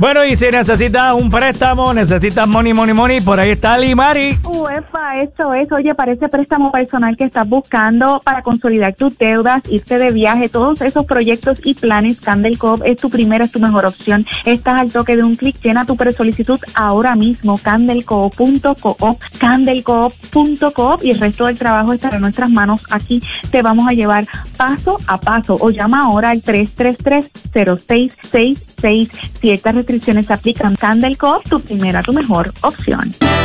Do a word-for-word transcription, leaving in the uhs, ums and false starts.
Bueno, y si necesitas un préstamo, necesitas money, money, money, por ahí está Limari. Uefa, eso es. Oye, para ese préstamo personal que estás buscando para consolidar tus deudas, irte de viaje, todos esos proyectos y planes, Candel Coop es tu primera, es tu mejor opción. Estás al toque de un clic, llena tu presolicitud ahora mismo, candelcoop punto coop, candelcoop punto coop, y el resto del trabajo estará en nuestras manos. Aquí te vamos a llevar paso a paso, o llama ahora al tres tres tres, cero seis seis seis. Ciertas restricciones se aplican. Candel Coop, tu primera, tu mejor opción.